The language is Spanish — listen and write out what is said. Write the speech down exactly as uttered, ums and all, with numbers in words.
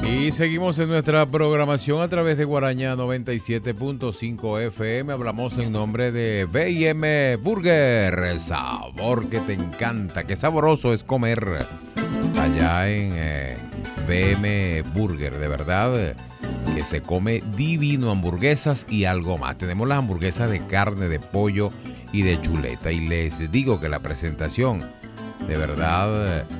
Y seguimos en nuestra programación a través de Guaraña noventa y siete punto cinco F M. Hablamos en nombre de B y M Burger. Sabor que te encanta. Qué sabroso es comer allá en eh, B M Burger. De verdad que se come divino. Hamburguesas y algo más. Tenemos las hamburguesas de carne, de pollo y de chuleta. Y les digo que la presentación, de verdad,